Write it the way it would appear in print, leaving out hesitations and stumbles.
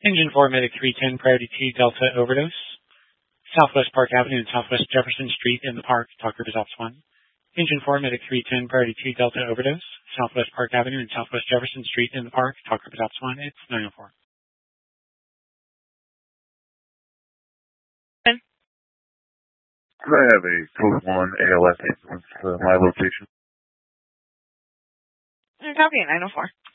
Engine 4, Medic 310, priority 2, Delta overdose. Southwest Park Avenue and Southwest Jefferson Street in the park, talk results 1. Engine 4, Medic 310, priority 2, Delta overdose. Southwest Park Avenue and Southwest Jefferson Street in the park, talk results 1. It's 904. Could I have a code 1 ALS ambulance to my location? Copy, 904.